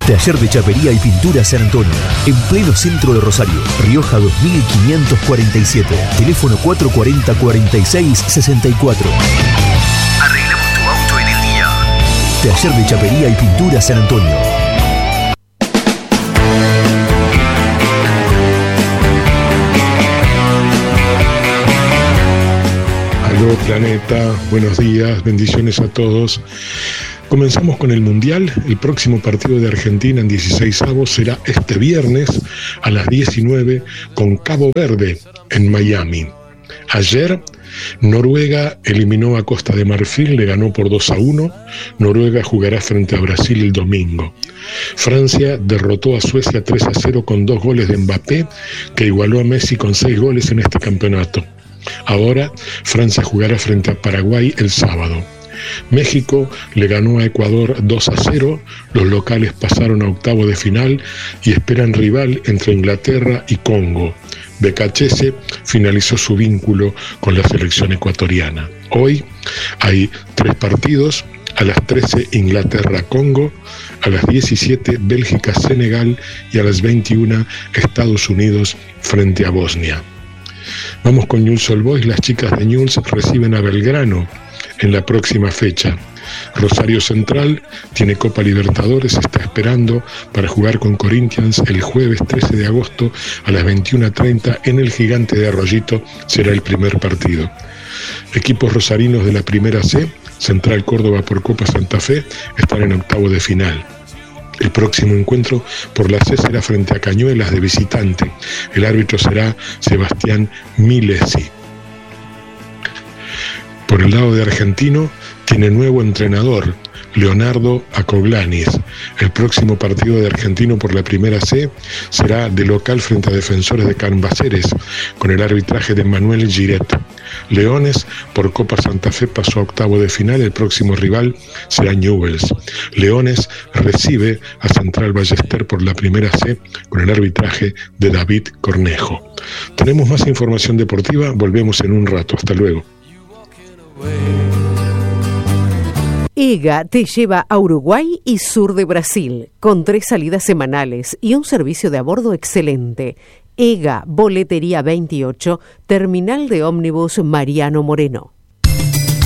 Taller de Chapería y Pintura San Antonio, en pleno centro de Rosario, Rioja 2547, teléfono 440-4664. Arreglamos tu auto en el día. Taller de Chapería y Pintura San Antonio. Aló Planeta, buenos días, bendiciones a todos. Comenzamos con el Mundial. El próximo partido de Argentina en 16avos será este viernes a las 19 con Cabo Verde en Miami. Ayer, Noruega eliminó a Costa de Marfil, le ganó por 2-1. Noruega jugará frente a Brasil el domingo. Francia derrotó a Suecia 3-0 con 2 goles de Mbappé, que igualó a Messi con 6 goles en este campeonato. Ahora, Francia jugará frente a Paraguay el sábado. México le ganó a Ecuador 2-0, los locales pasaron a octavo de final y esperan rival entre Inglaterra y Congo. Becachese finalizó su vínculo con la selección ecuatoriana. Hoy hay 3 partidos: a las 13 Inglaterra-Congo, a las 17 Bélgica-Senegal y a las 21 Estados Unidos frente a Bosnia. Vamos con Newell's Old Boys. Las chicas de Newell's reciben a Belgrano en la próxima fecha. Rosario Central tiene Copa Libertadores, está esperando para jugar con Corinthians el jueves 13 de agosto a las 21:30 en el Gigante de Arroyito, será el primer partido. Equipos rosarinos de la Primera C, Central Córdoba por Copa Santa Fe, están en octavo de final. El próximo encuentro por la C será frente a Cañuelas de visitante. El árbitro será Sebastián Milesi. Por el lado de Argentino, tiene nuevo entrenador, Leonardo Acoglanis. El próximo partido de Argentino por la Primera C será de local frente a Defensores de Cambaceres, con el arbitraje de Manuel Giret. Leones por Copa Santa Fe pasó a octavo de final, el próximo rival será Newell's. Leones recibe a Central Ballester por la Primera C con el arbitraje de David Cornejo. Tenemos más información deportiva, volvemos en un rato, hasta luego. EGA te lleva a Uruguay y sur de Brasil, con 3 salidas semanales y un servicio de a bordo excelente. EGA, Boletería 28, Terminal de Ómnibus Mariano Moreno.